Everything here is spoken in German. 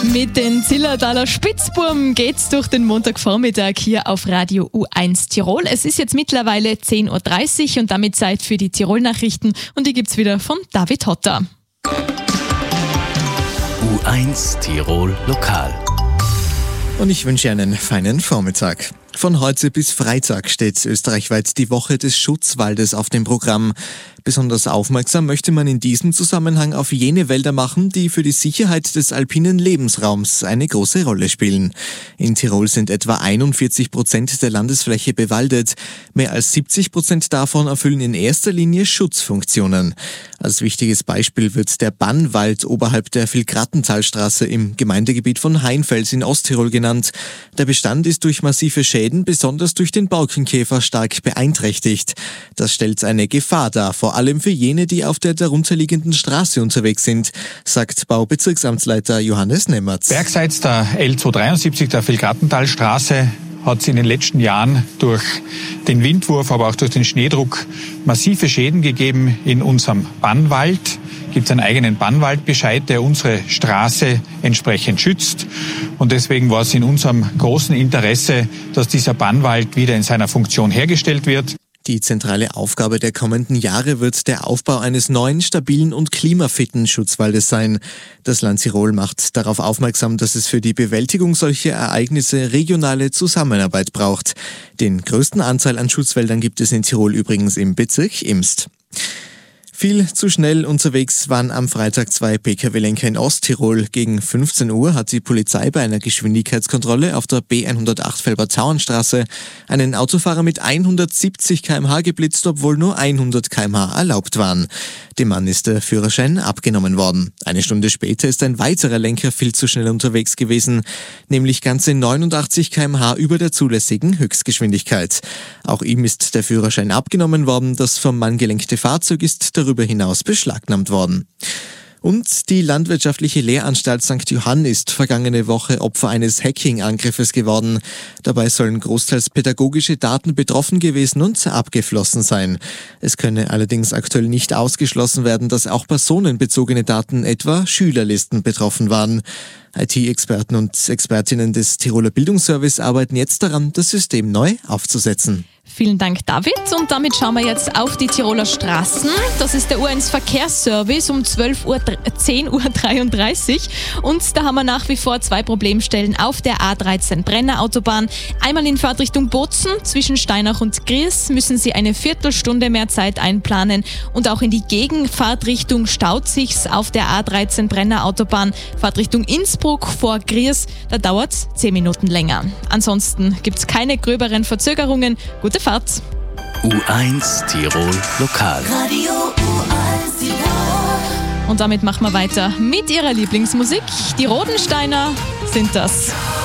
Mit den Zillertaler Spitzbuben geht's durch den Montagvormittag hier auf Radio U1 Tirol. Es ist jetzt mittlerweile 10.30 Uhr und damit Zeit für die Tirol-Nachrichten und die gibt's wieder von David Hotter. U1 Tirol Lokal. Und ich wünsche einen feinen Vormittag. Von heute bis Freitag steht österreichweit die Woche des Schutzwaldes auf dem Programm. Besonders aufmerksam möchte man in diesem Zusammenhang auf jene Wälder machen, die für die Sicherheit des alpinen Lebensraums eine große Rolle spielen. In Tirol sind etwa 41% der Landesfläche bewaldet. Mehr als 70% davon erfüllen in erster Linie Schutzfunktionen. Als wichtiges Beispiel wird der Bannwald oberhalb der Vilgrattentalstraße im Gemeindegebiet von Hainfels in Osttirol genannt. Der Bestand ist durch massive Schäden, besonders durch den Borkenkäfer, stark beeinträchtigt. Das stellt eine Gefahr dar, vor allem für jene, die auf der darunterliegenden Straße unterwegs sind, sagt Baubezirksamtsleiter Johannes Nemmertz. Bergseits der L273, der Vilgrattentalstraße, hat es in den letzten Jahren durch den Windwurf, aber auch durch den Schneedruck massive Schäden gegeben in unserem Bannwald. Gibt es einen eigenen Bannwaldbescheid, der unsere Straße entsprechend schützt. Und deswegen war es in unserem großen Interesse, dass dieser Bannwald wieder in seiner Funktion hergestellt wird. Die zentrale Aufgabe der kommenden Jahre wird der Aufbau eines neuen, stabilen und klimafitten Schutzwaldes sein. Das Land Tirol macht darauf aufmerksam, dass es für die Bewältigung solcher Ereignisse regionale Zusammenarbeit braucht. Den größten Anteil an Schutzwäldern gibt es in Tirol übrigens im Bezirk Imst. Viel zu schnell unterwegs waren am Freitag 2 Pkw-Lenker in Osttirol. Gegen 15 Uhr hat die Polizei bei einer Geschwindigkeitskontrolle auf der B108 Felbertauernstraße einen Autofahrer mit 170 km/h geblitzt, obwohl nur 100 km/h erlaubt waren. Dem Mann ist der Führerschein abgenommen worden. Eine Stunde später ist ein weiterer Lenker viel zu schnell unterwegs gewesen, nämlich ganze 89 km/h über der zulässigen Höchstgeschwindigkeit. Auch ihm ist der Führerschein abgenommen worden. Das vom Mann gelenkte Fahrzeug ist darüber hinaus beschlagnahmt worden. Und die Landwirtschaftliche Lehranstalt St. Johann ist vergangene Woche Opfer eines Hacking-Angriffes geworden. Dabei sollen großteils pädagogische Daten betroffen gewesen und abgeflossen sein. Es könne allerdings aktuell nicht ausgeschlossen werden, dass auch personenbezogene Daten, etwa Schülerlisten, betroffen waren. IT-Experten und Expertinnen des Tiroler Bildungsservice arbeiten jetzt daran, das System neu aufzusetzen. Vielen Dank, David. Und damit schauen wir jetzt auf die Tiroler Straßen. Das ist der U1 Verkehrsservice um 10.33 Uhr. Und da haben wir nach wie vor 2 Problemstellen auf der A13 Brenner Autobahn. Einmal in Fahrtrichtung Bozen zwischen Steinach und Griers müssen Sie eine Viertelstunde mehr Zeit einplanen. Und auch in die Gegenfahrtrichtung staut sich's auf der A13 Brenner Autobahn. Fahrtrichtung Innsbruck vor Griers, da dauert's 10 Minuten länger. Ansonsten gibt's keine gröberen Verzögerungen. Gute Fahrt. U1 Tirol Lokal. Radio U1 Tirol. Und damit machen wir weiter mit Ihrer Lieblingsmusik. Die Rodensteiner sind das.